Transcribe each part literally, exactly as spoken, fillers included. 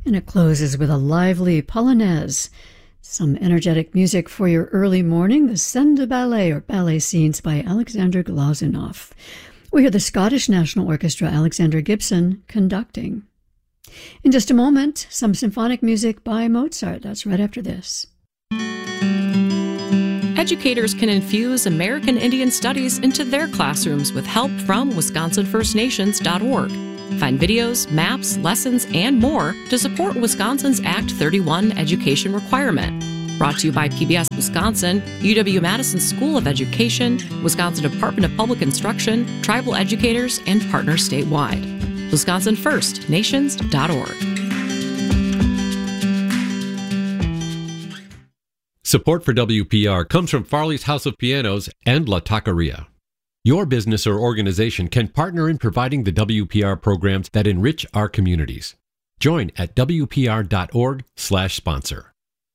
And it closes with a lively polonaise. Some energetic music for your early morning, the Scène de Ballet, or Ballet Scenes by Alexander Glazunov. We hear the Scottish National Orchestra, Alexander Gibson, conducting. In just a moment, some symphonic music by Mozart. That's right after this. Educators can infuse American Indian Studies into their classrooms with help from Wisconsin First Nations dot org. Find videos, maps, lessons, and more to support Wisconsin's Act thirty-one education requirement. Brought to you by P B S Wisconsin, U W-Madison School of Education, Wisconsin Department of Public Instruction, tribal educators, and partners statewide. Wisconsin First Nations dot org. Support for W P R comes from Farley's House of Pianos and La Taqueria. Your business or organization can partner in providing the W P R programs that enrich our communities. Join at W P R dot org slash sponsor.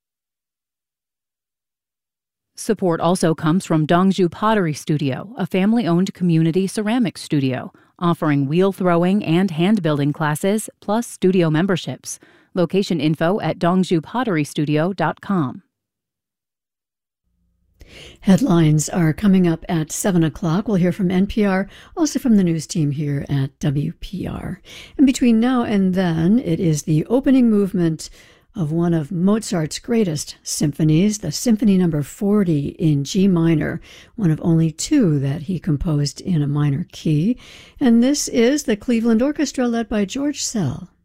Support also comes from Dongju Pottery Studio, a family-owned community ceramics studio, offering wheel throwing and hand-building classes, plus studio memberships. Location info at dongju pottery studio dot com. Headlines are coming up at seven o'clock. We'll hear from N P R, also from the news team here at W P R. And between now and then, it is the opening movement of one of Mozart's greatest symphonies, the Symphony Number forty in G minor, one of only two that he composed in a minor key. And this is the Cleveland Orchestra led by George Szell.